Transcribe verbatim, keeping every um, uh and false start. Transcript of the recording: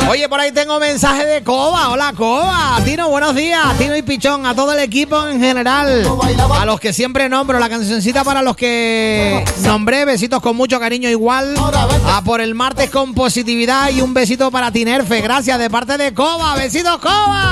Oye, por ahí tengo mensaje de Coba. Hola, Coba. Tino, buenos días. Tino y Pichón, a todo el equipo en general. A los que siempre nombro. La cancioncita para los que nombré. Besitos con mucho cariño igual. A por el martes con positividad. Y un besito para Tinerfe. Gracias de parte de Coba. Besitos, Coba.